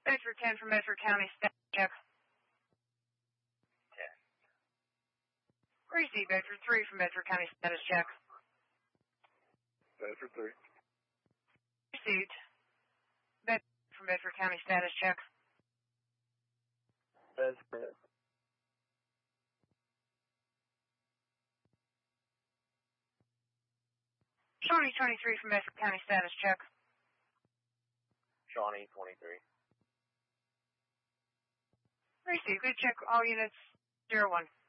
Bedford 10 from Bedford County, status check. Test. Receive Bedford 3 from Bedford County, status check. Bedford 3. Received. Bedford from Bedford County, status check. Bedford. Shawnee 23 from Bedford County, status check. Shawnee 23. Receive. Good check all units. 01.